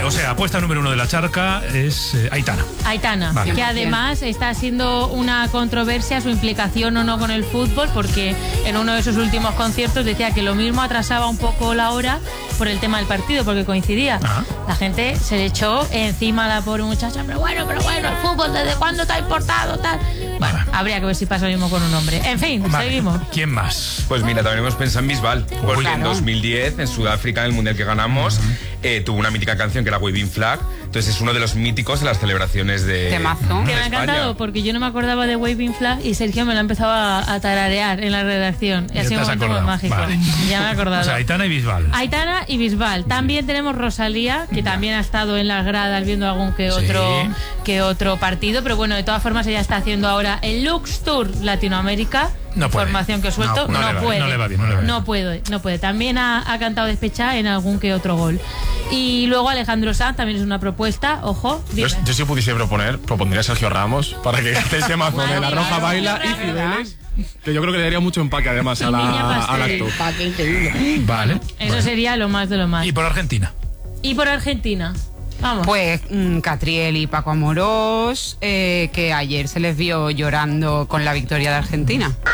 O sea, puesta número 1 de la charca es Aitana. Aitana, Vale. que además está siendo una controversia su implicación o no con el fútbol, porque en uno de sus últimos conciertos decía que lo mismo atrasaba un poco la hora por el tema del partido, porque coincidía. Ajá. La gente se le echó encima a la pobre muchacha, pero bueno, el fútbol, ¿desde cuándo te ha importado? Tal. Bueno, habría que ver si pasa lo mismo con un hombre. En fin, Vale. seguimos. ¿Quién más? Pues mira, también hemos pensado en Bisbal, porque en 2010, en Sudáfrica, en el Mundial que ganamos, tuvo una mítica canción que era Waving Flag, entonces es uno de los míticos de las celebraciones de Temazo. Que me ha España. encantado porque yo no me acordaba de Waving Flag y Sergio me lo ha empezado a tararear en la redacción. Y Ya ha sido te un has momento muy acordado. mágico. Vale. Ya me he acordado. O sea, Aitana y Bisbal. Aitana y Bisbal. También tenemos Rosalía, que también ha estado en las gradas viendo algún que otro partido, pero bueno, de todas formas ella está haciendo ahora el Lux Tour Latinoamérica. No puede. Información que he suelto, No le va bien, no le va bien. No puede. También ha cantado despechada en algún que otro gol. Y luego Alejandro Sanz también es una propuesta, ojo. Yo si pudiese propondría a Sergio Ramos para que esté ese mazo de La Roja Baila y Cibeles, que yo creo que le daría mucho empaque además Y Niña al Pastel. acto. Vale. Eso sería lo más de lo más. ¿Y por Argentina? Y por Argentina. Vamos. Pues Catriel y Paco Amorós, que ayer se les vio llorando con la victoria de Argentina.